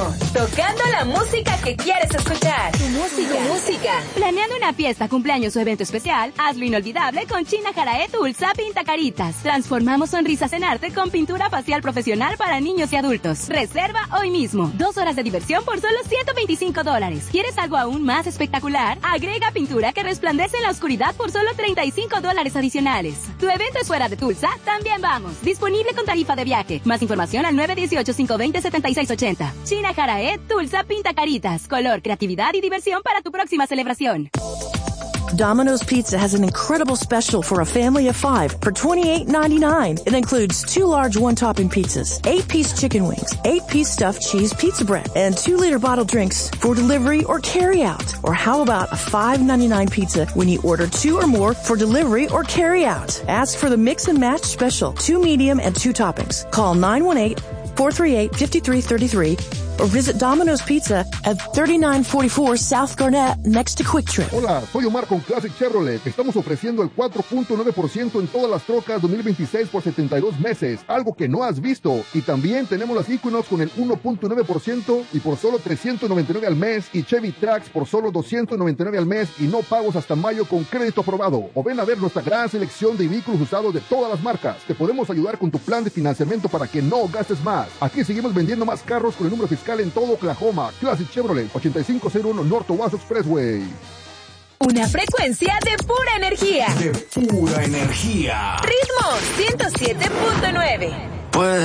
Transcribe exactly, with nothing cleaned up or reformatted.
ritmo, tocando la música que quieres escuchar. Tu música. Tu música. Planeando una fiesta, cumpleaños o evento especial, hazlo inolvidable con China Jarae Tulsa Pinta Caritas. Transformamos sonrisas en arte con pintura facial profesional para niños y adultos. Reserva hoy mismo. Dos horas de diversión por solo ciento veinticinco dólares. ¿Quieres algo aún más espectacular? Agrega pintura que resplandece en la oscuridad por solo treinta y cinco dólares adicionales. ¿Tu evento es fuera de Tulsa? También vamos. Disponible con tarifa de viaje. Más información al nueve uno ocho, cinco dos cero, siete seis ocho cero. China Jarae Tulsa Pinta Caritas. Color, creatividad y diversión para tu próxima celebración. Domino's Pizza has an incredible special for a family of five for twenty-eight ninety-nine. It includes two large one-topping pizzas, eight-piece chicken wings, eight-piece stuffed cheese pizza bread, and two-liter bottled drinks for delivery or carry-out. Or how about a five ninety-nine pizza when you order two or more for delivery or carry-out? Ask for the Mix and Match special, two medium and two toppings. Call nine one eight, four three eight, five three three three or visit Domino's Pizza at thirty-nine forty-four South Garnett next to Quick Trip. Hola, soy Omar con Classic Chevrolet. Estamos ofreciendo el cuatro punto nueve por ciento en todas las trocas dos mil veintiséis por setenta y dos meses, algo que no has visto. Y también tenemos las Equinox con el uno punto nueve por ciento y por solo trescientos noventa y nueve al mes, y Chevy Trax por solo doscientos noventa y nueve al mes y no pagos hasta mayo con crédito aprobado. O ven a ver nuestra gran selección de vehículos usados de todas las marcas. Te podemos ayudar con tu plan de financiamiento para que no gastes más. Aquí seguimos vendiendo más carros con el número fiscal en todo Oklahoma. Classic Chevrolet, ochenta y cinco cero uno North Owasso Expressway. Una frecuencia de pura energía. De pura energía. Ritmo ciento siete punto nueve. Pues